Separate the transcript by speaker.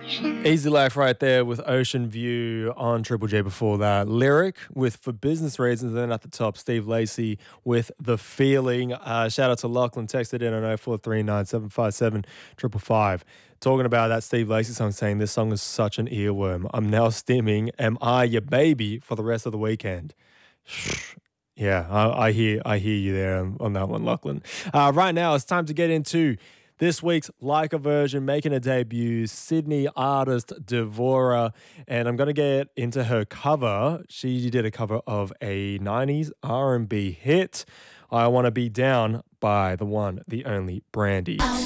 Speaker 1: Easy Life right there with Ocean View on Triple J before that. Lyric with For Business Reasons. And then at the top, Steve Lacey with The Feeling. Shout out to Lachlan, texted in on 0439 757 555. Talking about that Steve Lacey song, saying this song is such an earworm. I'm now stimming Am I Your Baby for the rest of the weekend. Yeah, I hear you there on that one, Lachlan. Right now, it's time to get into this week's Like a Virgin, making a debut, Sydney artist Devora, and I'm going to get into her cover. She did a cover of a 90s R&B hit, I Want to Be Down by the one, the only Brandy.